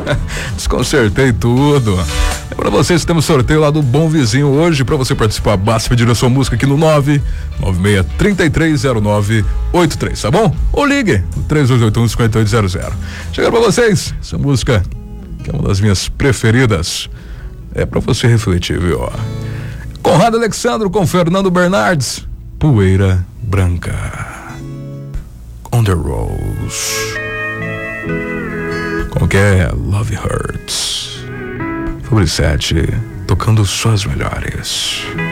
Desconcertei tudo. Pra vocês, temos sorteio lá do Bom Vizinho hoje. Pra você participar, basta pedir a sua música aqui no 996-330983, tá bom? Ou ligue no 3281-5800. Chegando pra vocês, essa música, que é uma das minhas preferidas, é pra você refletir, viu? Conrado Alexandro com Fernando Bernardes, Poeira Branca. On the Rose. Como que é? Love Hurts. Fabricete, tocando suas melhores.